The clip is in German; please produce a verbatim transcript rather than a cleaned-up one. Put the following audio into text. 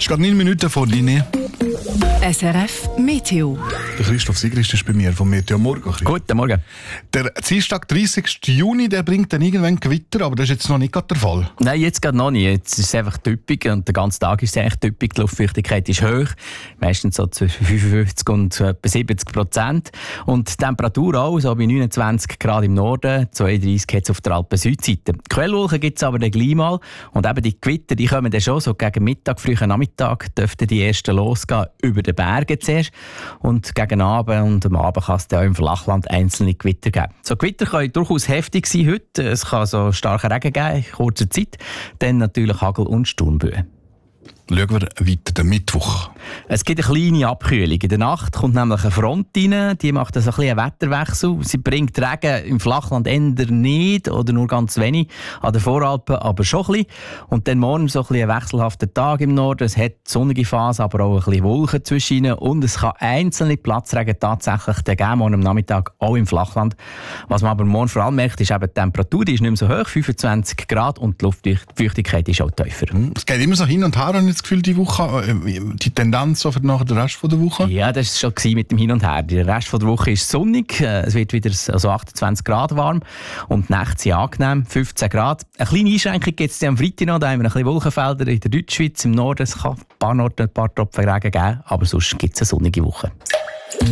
gerade neun Minuten vor deine. S R F Meteo. Der Christoph Sigrist ist bei mir vom Meteo Morgen. Guten Morgen. Der Dienstag, dreißigsten Juni, der bringt dann irgendwann Gewitter, aber das ist jetzt noch nicht gerade der Fall. Nein, jetzt gerade noch nicht. Jetzt ist es einfach typisch und der ganze Tag ist es eigentlich typisch. Die Luftfeuchtigkeit ist hoch, meistens so zwischen fünfundfünfzig und etwa siebzig Prozent. Und die Temperatur auch, so bei neunundzwanzig Grad im Norden, zweiunddreissig jetzt auf der Alpen-Südseite. Quellwolken gibt es aber dann gleich mal. Und eben die Gewitter, die kommen dann schon so gegen Mittag, frühen Nachmittag, dürften die ersten losgehen über den Bergen zuerst. Und gegen Abend und am Abend kann es dann auch im Flachland einzelne Gewitter geben. So Gewitter können durchaus heftig sein heute. Es kann so starken Regen geben in kurzer Zeit. Dann natürlich Hagel- und Sturmböen. Schauen wir weiter, den Mittwoch. Es gibt eine kleine Abkühlung. In der Nacht kommt nämlich eine Front rein, die macht so ein bisschen einen Wetterwechsel. Sie bringt Regen im Flachland eher nicht oder nur ganz wenig, an den Voralpen aber schon ein bisschen. Und dann morgen so ein bisschen ein wechselhafter Tag im Norden. Es hat sonnige Phase, aber auch ein bisschen Wolken zwischen ihnen. Und es kann einzelne Platzregen tatsächlich geben, morgen am Nachmittag auch im Flachland. Was man aber morgen vor allem merkt, ist eben die Temperatur, die ist nicht mehr so hoch, fünfundzwanzig Grad, und die Luftfeuchtigkeit ist auch tiefer. Es geht immer so hin und her, habe ich das Gefühl, die Woche, die Tendenz so für nachher den Rest der Woche? Ja, das war schon mit dem Hin und Her. Der Rest der Woche ist sonnig, es wird wieder also achtundzwanzig Grad warm und die Nächte sind angenehm, fünfzehn Grad. Eine kleine Einschränkung gibt es am Freitag noch, da haben wir ein bisschen Wolkenfelder in der Deutschschweiz, im Norden. Es kann ein paar Orte ein paar Tropfen Regen geben, aber sonst gibt es eine sonnige Woche.